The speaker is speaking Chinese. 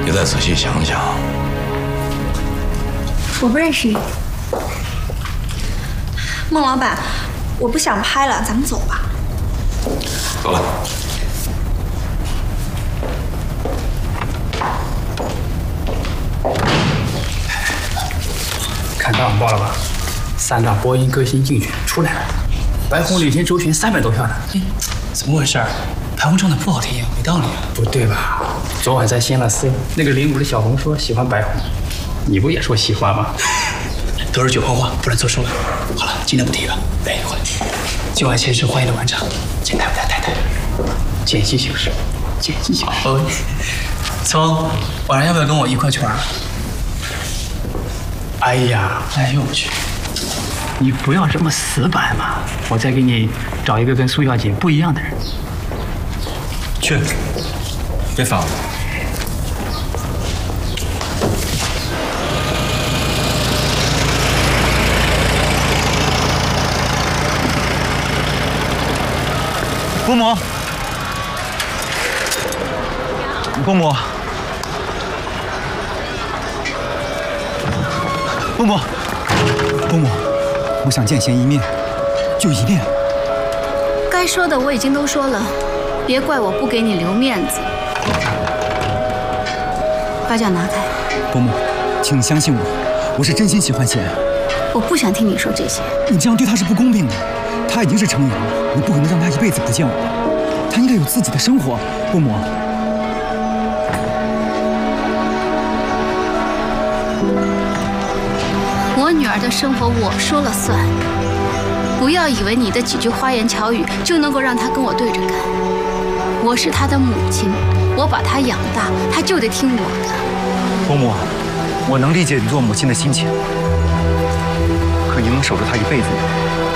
你再仔细想想。 我不认识你，孟老板，我不想拍了，咱们走吧。 走了。 看到网报了吧？3大播音歌星竞选出来了，白虹领先周旋300多票呢。 怎么回事？白虹唱的不好听，没道理啊！ 不对吧？昨晚在仙乐寺，那个领舞的小红说喜欢白虹，你不也说喜欢吗？ 都是酒后话，不能作数了。好了，今天不提了。哎，回来。今晚先是欢迎的晚场，请太太。 见机行事，见机行事。 哦，聪，晚上要不要跟我一块去玩？ 哎呀， 哎呦我去！ 你不要这么死板嘛！我再给你找一个跟苏小姐不一样的人。 去，别烦我。 伯母，伯母，伯母，伯母，我想见贤一面，就一面。 该说的我已经都说了，别怪我不给你留面子。把脚拿开。 伯母，请你相信我，我是真心喜欢贤。 我不想听你说这些。 你这样对他是不公平的。他已经是成年了，你不可能让他一辈子不见我。他应该有自己的生活，伯母。 我女儿的生活我说了算，不要以为你的几句花言巧语就能够让她跟我对着干。我是她的母亲，我把她养大，她就得听我的。 伯母，我能理解你做母亲的心情，可你能守着她一辈子吗？